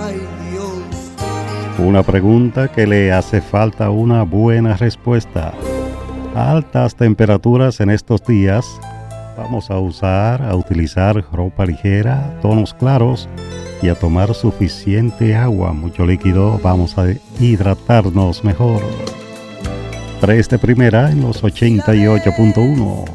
ay Dios. Una pregunta que le hace falta una buena respuesta. A altas temperaturas en estos días, vamos a utilizar ropa ligera, tonos claros y a tomar suficiente agua, mucho líquido. Vamos a hidratarnos mejor. 3 de primera en los 88.1.